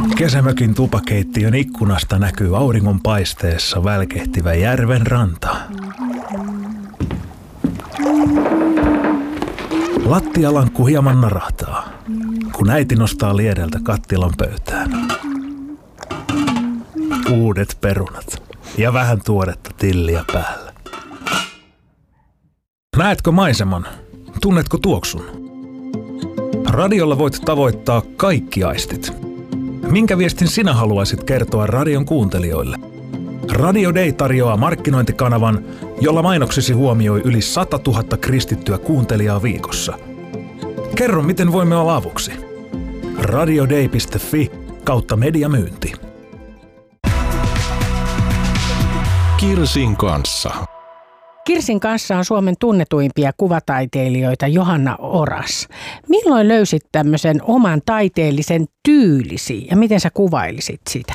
Kesämökin tupakeittiön ikkunasta näkyy auringonpaisteessa välkehtivä järven ranta. Lattialankku hieman narahtaa, kun äiti nostaa liedeltä kattilan pöytään. Uudet perunat ja vähän tuoretta tilliä päällä. Näetkö maiseman? Tunnetko tuoksun? Radiolla voit tavoittaa kaikki aistit. Minkä viestin sinä haluaisit kertoa radion kuuntelijoille? Radio Day tarjoaa markkinointikanavan, jolla mainoksesi huomioi yli 100 000 kristittyä kuuntelijaa viikossa. Kerro, miten voimme olla avuksi. radioday.fi/mediamyynti. Kirsin kanssa. Kirsin kanssa on Suomen tunnetuimpia kuvataiteilijoita Johanna Oras. Milloin löysit tämmöisen oman taiteellisen tyylisi ja miten sä kuvailisit sitä?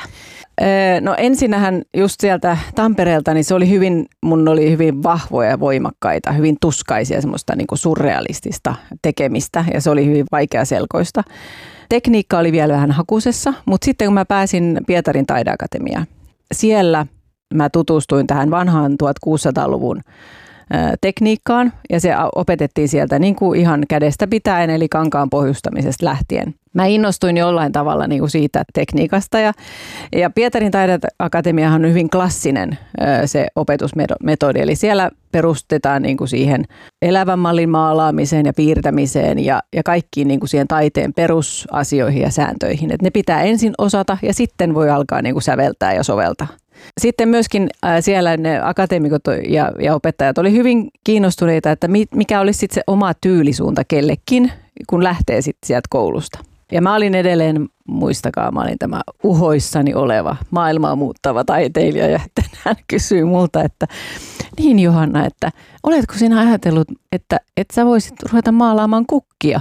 No ensinnähän just sieltä Tampereelta, niin se oli mun oli hyvin vahvoja ja voimakkaita, hyvin tuskaisia, semmoista niin kuin surrealistista tekemistä ja se oli hyvin vaikeaselkoista. Tekniikka oli vielä vähän hakusessa, mutta sitten kun mä pääsin Pietarin taideakatemiaan, siellä mä tutustuin tähän vanhaan 1600-luvun tekniikkaan ja se opetettiin sieltä niin kuin ihan kädestä pitäen eli kankaan pohjustamisesta lähtien. Mä innostuin jollain tavalla niin kuin siitä tekniikasta ja Pietarin taideakatemiahan on hyvin klassinen se opetusmetodi, eli siellä perustetaan niin kuin siihen elävän mallin maalaamiseen ja piirtämiseen ja kaikkiin niin kuin siihen taiteen perusasioihin ja sääntöihin. Et ne pitää ensin osata ja sitten voi alkaa niin kuin säveltää ja soveltaa. Sitten myöskin siellä ne akateemikot ja opettajat oli hyvin kiinnostuneita, että mikä olisi sitten se oma tyylisuunta kellekin, kun lähtee sitten sieltä koulusta. Ja mä olin edelleen, muistakaa, mä olin tämä uhoissani oleva maailmaa muuttava taiteilija ja hän kysyi multa, että niin Johanna, että oletko sinä ajatellut, että sä voisit ruveta maalaamaan kukkia?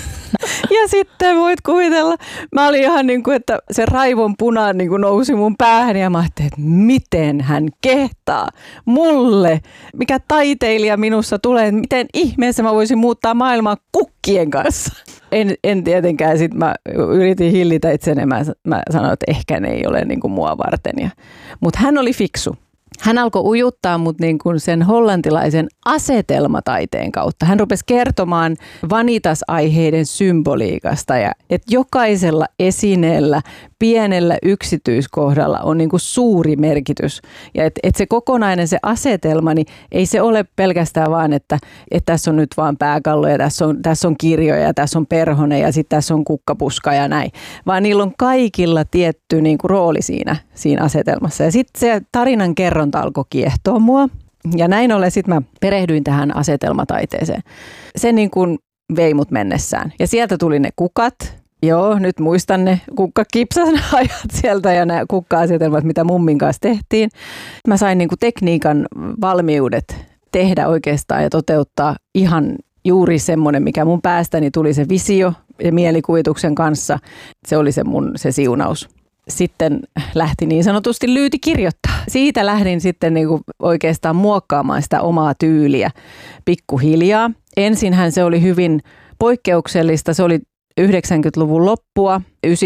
Ja sitten voit kuvitella, mä olin ihan niin kuin, että se raivon puna niin kuin nousi mun päähän ja mä ajattelin, että miten hän kehtaa mulle, mikä taiteilija minussa tulee, miten ihmeessä mä voisin muuttaa maailmaa kukkien kanssa. En tietenkään, sitten mä yritin hillitä itseni, mä sanoin, että ehkä ne ei ole niin kuin mua varten. Mutta hän oli fiksu. Hän alkoi ujuttaa mut niin kuin sen hollantilaisen asetelmataiteen kautta. Hän rupesi kertomaan vanitas-aiheiden symboliikasta ja että jokaisella esineellä, pienellä yksityiskohdalla on niin kuin suuri merkitys. Ja että se kokonainen se asetelma, niin ei se ole pelkästään vaan, että tässä on nyt vaan pääkallo ja tässä on kirjoja ja tässä on perhonen ja sitten tässä on kukkapuska ja näin. Vaan niillä on kaikilla tietty niin kuin rooli siinä asetelmassa. Ja sitten se tarinan kerronta alkoi kiehtoa mua. Ja näin ollen sitten mä perehdyin tähän asetelmataiteeseen. Se niin kuin vei mut mennessään. Ja sieltä tuli ne kukat. Joo, nyt muistan ne kukkakipsan ajat sieltä ja nämä kukka-asetelmat, mitä mummin kanssa tehtiin. Mä sain niin kuin tekniikan valmiudet tehdä oikeastaan ja toteuttaa ihan juuri semmoinen, mikä mun päästäni tuli se visio ja mielikuvituksen kanssa. Se oli se siunaus. Sitten lähti niin sanotusti lyyti kirjoittaa. Siitä lähdin sitten niin kuin oikeastaan muokkaamaan sitä omaa tyyliä pikkuhiljaa. Ensinhän se oli hyvin poikkeuksellista. Se oli 90-luvun loppua,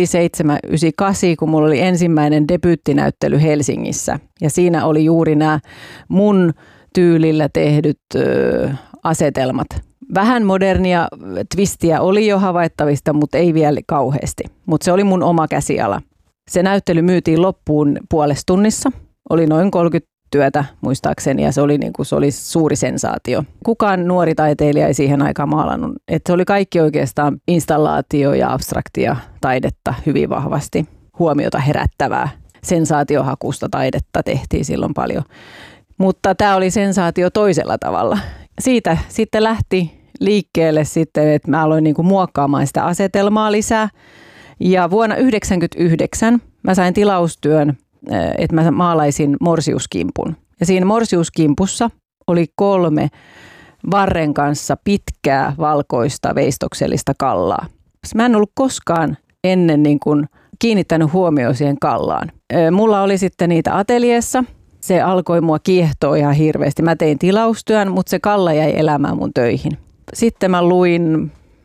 97-98, kun mulla oli ensimmäinen debyyttinäyttely Helsingissä. Ja siinä oli juuri nämä mun tyylillä tehdyt asetelmat. Vähän modernia twistiä oli jo havaittavista, mutta ei vielä kauheasti. Mutta se oli mun oma käsiala. Se näyttely myytiin loppuun puolessa tunnissa. Oli noin 30 työtä muistaakseni ja se oli suuri sensaatio. Kukaan nuori taiteilija ei siihen aikaan maalannut. Se oli kaikki oikeastaan installaatio ja abstraktia taidetta hyvin vahvasti. Huomiota herättävää sensaatiohakusta taidetta tehtiin silloin paljon. Mutta tämä oli sensaatio toisella tavalla. Siitä sitten lähti liikkeelle sitten, että mä aloin niin kuin muokkaamaan sitä asetelmaa lisää. Ja vuonna 1999 mä sain tilaustyön, että mä maalaisin morsiuskimpun. Ja siinä morsiuskimpussa oli 3 varren kanssa pitkää valkoista veistoksellista kallaa. Mä en ollut koskaan ennen niin kuin kiinnittänyt huomioon siihen kallaan. Mulla oli sitten niitä ateljeessa. Se alkoi mua kiehtoa ihan hirveästi. Mä tein tilaustyön, mutta se kalla jäi elämään mun töihin. Sitten mä luin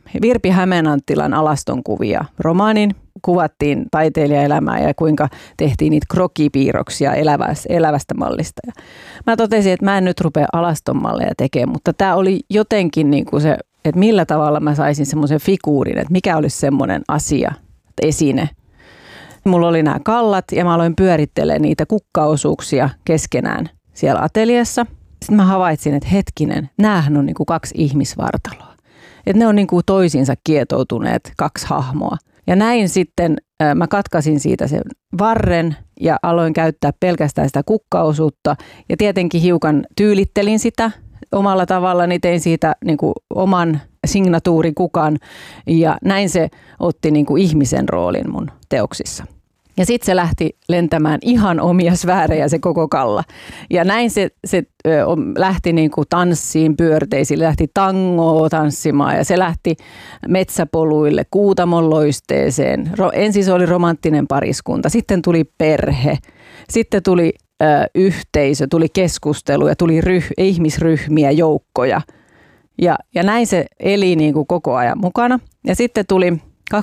Virpi Hämeenanttilan Alastonkuvia romaanin. Kuvattiin taiteilijaelämää ja kuinka tehtiin niitä krokipiirroksia elävästä mallista. Ja mä totesin, että mä en nyt rupea alastonmalleja tekemään, mutta tämä oli jotenkin niin kuin se, että millä tavalla mä saisin semmoisen figuurin, että mikä olisi semmoinen asia, esine. Mulla oli nämä kallat ja mä aloin pyörittelemään niitä kukkaosuuksia keskenään siellä ateliassa. Sitten mä havaitsin, että hetkinen, näähän on niin kuin 2 ihmisvartaloa. Että ne on niin kuin toisiinsa kietoutuneet 2 hahmoa. Ja näin sitten mä katkasin siitä sen varren ja aloin käyttää pelkästään sitä kukkaosuutta. Ja tietenkin hiukan tyylittelin sitä omalla tavallani, tein siitä niin kuin oman signatuurikukan. Ja näin se otti niin kuin ihmisen roolin mun teoksissa. Ja sitten se lähti lentämään ihan omia sfäärejä se koko kalla. Ja näin se lähti niin kuin tanssiin, pyörteisiin, lähti tangoa tanssimaan ja se lähti metsäpoluille, Kuutamon loisteeseen. Ensin se oli romanttinen pariskunta, sitten tuli perhe, sitten tuli yhteisö, tuli keskustelu ja tuli ihmisryhmiä, joukkoja. Ja näin se eli niin kuin koko ajan mukana. Ja sitten tuli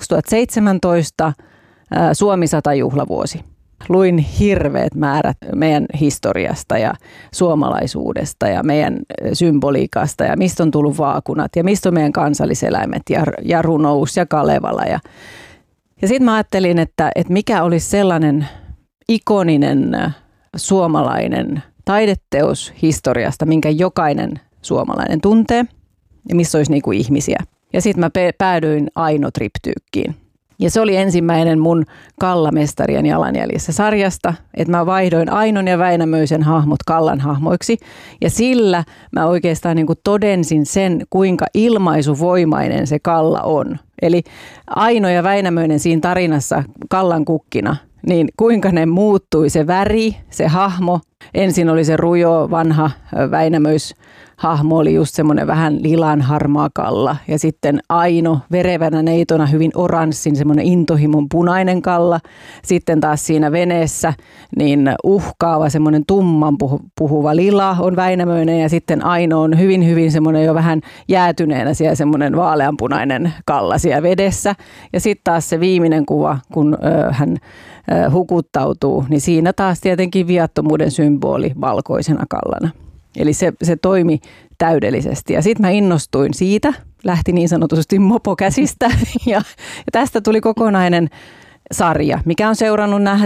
2017 Suomi 100-juhlavuosi. Luin hirveät määrät meidän historiasta ja suomalaisuudesta ja meidän symboliikasta ja mistä on tullut vaakunat ja mistä on meidän kansalliseläimet ja runous ja Kalevala. Ja sitten mä ajattelin, että mikä olisi sellainen ikoninen suomalainen taideteos historiasta, minkä jokainen suomalainen tuntee ja missä olisi niinku ihmisiä. Ja sitten mä päädyin Aino-triptyykkiin. Ja se oli ensimmäinen mun Kallamestarien jalanjäljissä sarjasta, että mä vaihdoin Ainon ja Väinämöisen hahmot Kallan hahmoiksi. Ja sillä mä oikeastaan niin kuin todensin sen, kuinka ilmaisuvoimainen se Kalla on. Eli Aino ja Väinämöinen siinä tarinassa Kallan kukkina, niin kuinka ne muuttui se väri, se hahmo. Ensin oli se rujo, vanha Väinämöishahmo oli just semmoinen vähän lilan harmaa Kalla. Ja sitten Aino verevänä neitona hyvin oranssin, semmoinen intohimon punainen Kalla. Sitten taas siinä veneessä niin uhkaava semmoinen tumman puhuva lila on Väinämöinen. Ja sitten Aino on hyvin semmoinen jo vähän jäätyneenä siellä semmoinen vaaleanpunainen Kalla siellä vedessä. Ja sitten taas se viimeinen kuva, kun hän hukuttautuu, niin siinä taas tietenkin viattomuuden symboli valkoisena Kallana. Eli se toimi täydellisesti. Ja sitten mä innostuin siitä, lähti niin sanotusti mopo käsistä ja tästä tuli kokonainen sarja, mikä on seurannut nämä